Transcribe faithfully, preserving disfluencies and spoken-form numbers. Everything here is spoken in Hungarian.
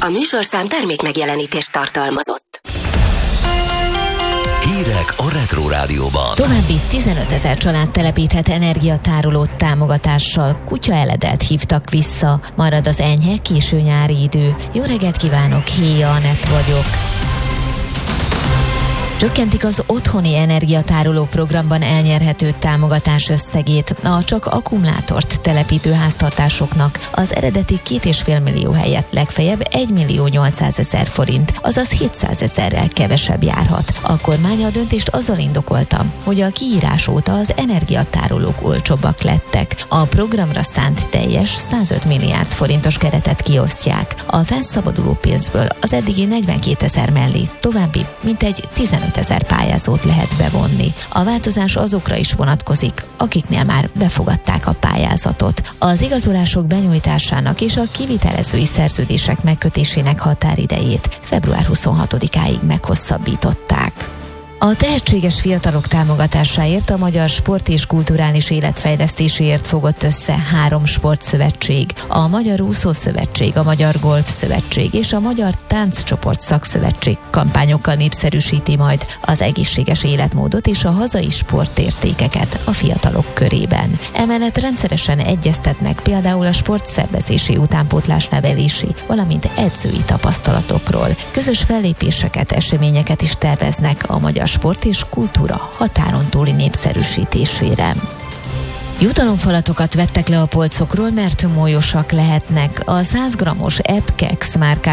A műsorszám termék megjelenítést tartalmazott. Hírek a Retro Rádióban. További tizenötezer család telepíthet energiatárolót támogatással. Kutyaeledelt hívtak vissza. Marad az enyhe, késő nyári idő. Jó reggelt kívánok, Héja Anett vagyok. Csökkentik az otthoni energiatároló programban elnyerhető támogatás összegét a csak akkumulátort telepítő háztartásoknak. Az eredeti két és fél millió helyett legfeljebb egy millió nyolcszázezer forint, azaz hétszázezerrel kevesebb járhat. A kormány a döntést azzal indokolta, hogy a kiírás óta az energiatárolók olcsóbbak lettek. A programra szánt teljes százöt milliárd forintos keretet kiosztják. A felszabaduló pénzből az eddigi negyvenkétezer mellé további mintegy tizenötezer pályázót lehet bevonni. A változás azokra is vonatkozik, akiknél már befogadták a pályázatot. Az igazolások benyújtásának és a kivitelezői szerződések megkötésének határidejét február huszonhatodikáig meghosszabbították. A tehetséges fiatalok támogatásáért a Magyar Sport és Kulturális Életfejlesztéséért fogott össze három sportszövetség, a Magyar Úszószövetség, a Magyar Golfszövetség és a Magyar Tánccsoport Szakszövetség kampányokkal népszerűsíti majd az egészséges életmódot és a hazai sportértékeket a fiatalok körében. Emellett rendszeresen egyeztetnek például a sportszervezési, utánpótlás nevelési, valamint edzői tapasztalatokról. Közös fellépéseket, eseményeket is terveznek a Magyar Sport és Kultúra határon túli népszerűsítésére. Jutalomfalatokat vettek le a polcokról, mert molyosak lehetnek. A száz grammos Epkex márkájú